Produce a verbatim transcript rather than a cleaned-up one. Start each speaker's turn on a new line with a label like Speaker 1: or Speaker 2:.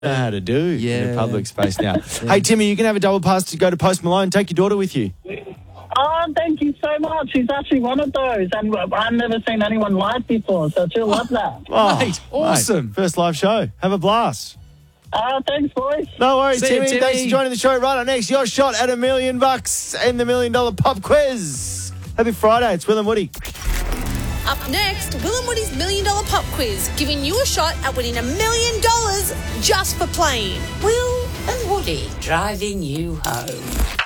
Speaker 1: know how to do
Speaker 2: Yeah.
Speaker 1: in a public space now. Hey, Timmy, you can have a double pass to go to Post Malone. Take your daughter with you.
Speaker 3: Oh, thank you so much. She's actually one of those, and I've never seen anyone live before, so she'll love that.
Speaker 1: Oh,
Speaker 2: Mate, awesome.
Speaker 1: mate, first live show. Have a blast.
Speaker 3: Oh, thanks, boys.
Speaker 1: No worries,
Speaker 2: See you,
Speaker 1: Timmy.
Speaker 2: Timmy.
Speaker 1: Thanks for joining the show. Right up next, your shot at a million bucks in the Million Dollar Pop Quiz. Happy Friday. It's Will and Woody.
Speaker 4: Up next, Will and Woody's Million Dollar Pop Quiz, giving you a shot at winning a million dollars just for playing.
Speaker 5: Will and Woody driving you home.